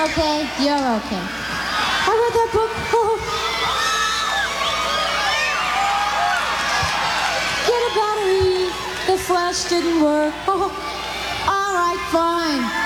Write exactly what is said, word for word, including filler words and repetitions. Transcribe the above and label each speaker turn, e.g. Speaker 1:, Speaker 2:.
Speaker 1: okay? You're okay. I read that book. Oh. Get a battery. The flash didn't work. Oh. All right, fine.